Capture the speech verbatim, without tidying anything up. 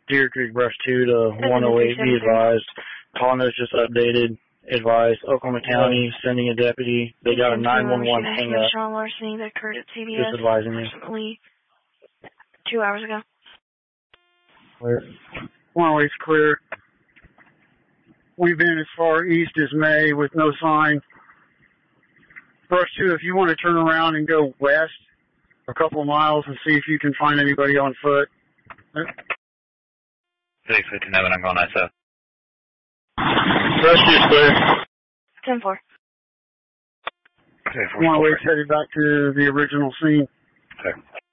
Deer Creek Brush two to one oh eight, be advised. Call notes just updated. Advised. Oklahoma County sending a deputy. They got a nine one one hang up. Sean larceny that occurred at C B S just advising me. approximately two hours ago. Clear. one oh eight's clear. We've been as far east as May with no sign. Brush two, if you want to turn around and go west a couple of miles and see if you can find anybody on foot. six fifty-seven, I'm going I S O. Brush two's clear. ten four. Okay, one oh eight's headed back to the original scene. Okay.